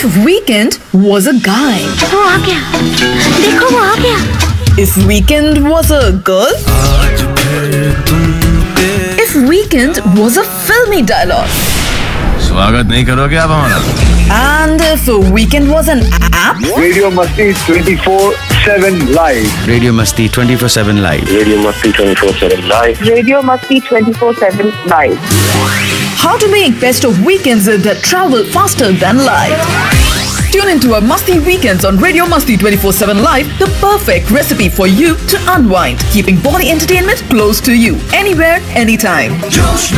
If Weekend was a guy? वो आ गया, देखो वो आ गया। If Weekend was a girl? If Weekend was a filmy dialogue? स्वागत नहीं करोगे आप हमारा? And if Weekend was an app? Radio Masti 24/7 live. Radio मस्ती 24/7 live. Radio Masti 24/7 live. Radio Masti 24/7 live. How to make best of weekends that travel faster than light. Tune into our Masti Weekends on Radio Masti 24/7 Live, the perfect recipe for you to unwind, keeping body entertainment close to you, anywhere, anytime.